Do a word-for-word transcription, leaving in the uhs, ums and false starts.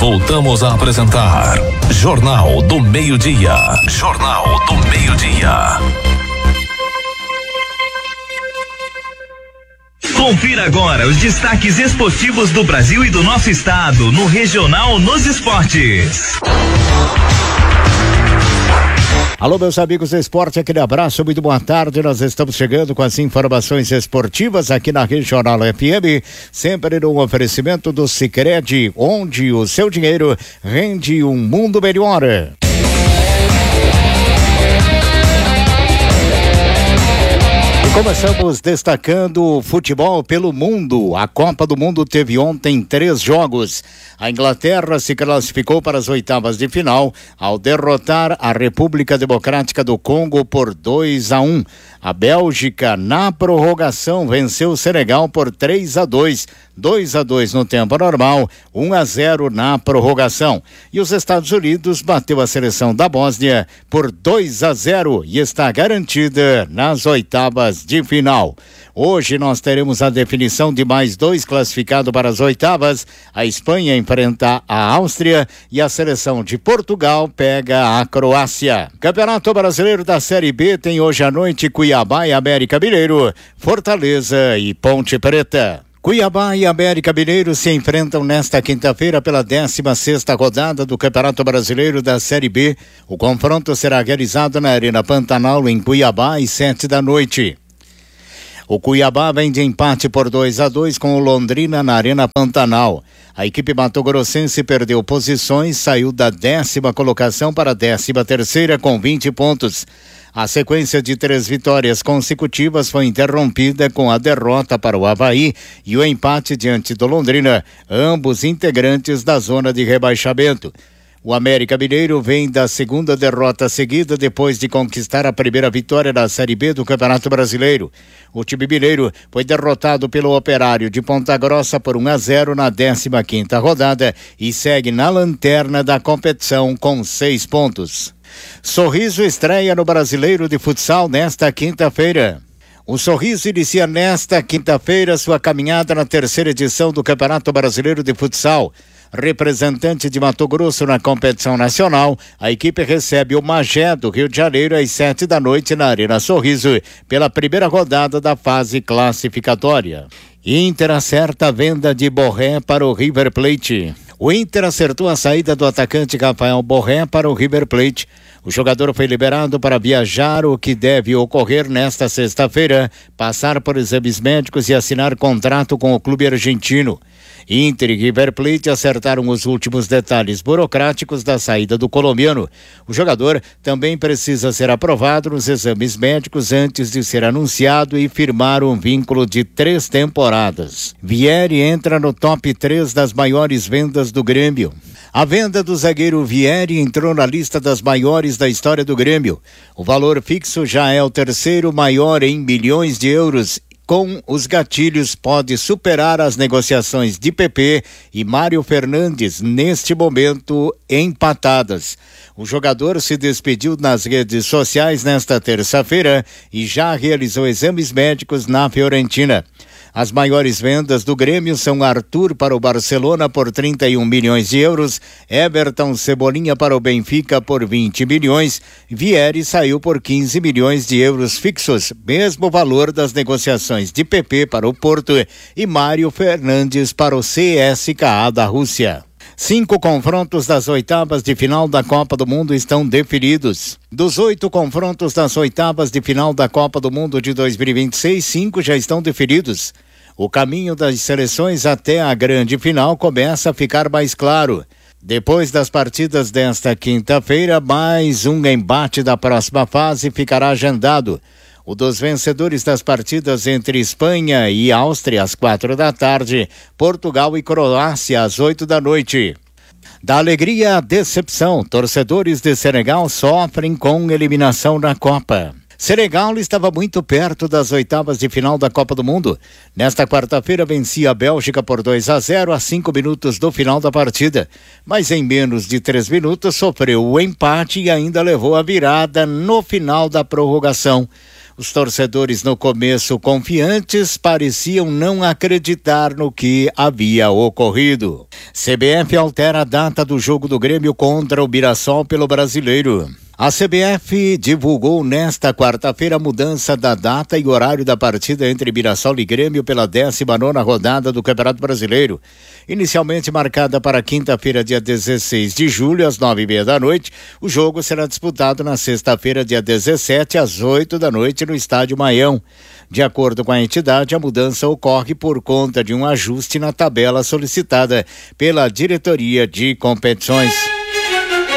Voltamos a apresentar Jornal do Meio-Dia. Jornal do Meio-Dia. Confira agora os destaques esportivos do Brasil e do nosso estado no Regional nos Esportes. Alô, meus amigos do esporte, aquele abraço, muito boa tarde. Nós estamos chegando com as informações esportivas aqui na Regional F M, sempre no oferecimento do Sicredi, onde o seu dinheiro rende um mundo melhor. Começamos destacando o futebol pelo mundo. A Copa do Mundo teve ontem três jogos. A Inglaterra se classificou para as oitavas de final ao derrotar a República Democrática do Congo por dois a um. A Bélgica, na prorrogação, venceu o Senegal por três a dois. dois a dois no tempo normal, um a zero na prorrogação. E os Estados Unidos bateu a seleção da Bósnia por dois a zero e está garantida nas oitavas de final. Hoje nós teremos a definição de mais dois classificados para as oitavas. A Espanha enfrenta a Áustria e a seleção de Portugal pega a Croácia. Campeonato Brasileiro da Série B tem hoje à noite Cuiabá e América Mineiro, Fortaleza e Ponte Preta. Cuiabá e América Mineiro se enfrentam nesta quinta-feira pela décima sexta rodada do Campeonato Brasileiro da Série B. O confronto será realizado na Arena Pantanal, em Cuiabá, às sete da noite. O Cuiabá vem de empate por dois a dois com o Londrina na Arena Pantanal. A equipe matogrossense perdeu posições, saiu da décima colocação para a décima terceira com vinte pontos. A sequência de três vitórias consecutivas foi interrompida com a derrota para o Avaí e o empate diante do Londrina, ambos integrantes da zona de rebaixamento. O América Mineiro vem da segunda derrota seguida depois de conquistar a primeira vitória da Série B do Campeonato Brasileiro. O time mineiro foi derrotado pelo Operário de Ponta Grossa por um a zero na décima quinta rodada e segue na lanterna da competição com seis pontos. Sorriso estreia no Brasileiro de Futsal nesta quinta-feira. O Sorriso inicia nesta quinta-feira sua caminhada na terceira edição do Campeonato Brasileiro de Futsal. Representante de Mato Grosso na competição nacional, a equipe recebe o Magé do Rio de Janeiro às sete da noite na Arena Sorriso, pela primeira rodada da fase classificatória. Inter acerta a venda de Borré para o River Plate. O Inter acertou a saída do atacante Rafael Borré para o River Plate. O jogador foi liberado para viajar, o que deve ocorrer nesta sexta-feira, passar por exames médicos e assinar contrato com o clube argentino. Inter e River Plate acertaram os últimos detalhes burocráticos da saída do colombiano. O jogador também precisa ser aprovado nos exames médicos antes de ser anunciado e firmar um vínculo de três temporadas. Vieri entra no top três das maiores vendas do Grêmio. A venda do zagueiro Vieri entrou na lista das maiores da história do Grêmio. O valor fixo já é o terceiro maior em milhões de euros. Com os gatilhos, pode superar as negociações de P P e Mário Fernandes, neste momento empatadas. O jogador se despediu nas redes sociais nesta terça-feira e já realizou exames médicos na Fiorentina. As maiores vendas do Grêmio são Arthur para o Barcelona por trinta e um milhões de euros, Everton Cebolinha para o Benfica por vinte milhões, Vieri saiu por quinze milhões de euros fixos, mesmo valor das negociações de P P para o Porto e Mário Fernandes para o C S K A da Rússia. Cinco confrontos das oitavas de final da Copa do Mundo estão definidos. Dos oito confrontos das oitavas de final da Copa do Mundo de dois mil e vinte e seis, cinco já estão definidos. O caminho das seleções até a grande final começa a ficar mais claro. Depois das partidas desta quinta-feira, mais um embate da próxima fase ficará agendado. O dos vencedores das partidas entre Espanha e Áustria às quatro da tarde, Portugal e Croácia às oito da noite. Da alegria à decepção, torcedores de Senegal sofrem com eliminação na Copa. Senegal estava muito perto das oitavas de final da Copa do Mundo. Nesta quarta-feira vencia a Bélgica por dois a zero a cinco minutos do final da partida. Mas em menos de três minutos sofreu o empate e ainda levou a virada no final da prorrogação. Os torcedores no começo confiantes pareciam não acreditar no que havia ocorrido. C B F altera a data do jogo do Grêmio contra o Mirassol pelo Brasileiro. A C B F divulgou nesta quarta-feira a mudança da data e horário da partida entre Mirassol e Grêmio pela décima nona rodada do Campeonato Brasileiro. Inicialmente marcada para quinta-feira, dia dezesseis de julho, às nove e meia da noite, o jogo será disputado na sexta-feira, dia dezessete, às oito da noite, no Estádio Maião. De acordo com a entidade, a mudança ocorre por conta de um ajuste na tabela solicitada pela Diretoria de Competições.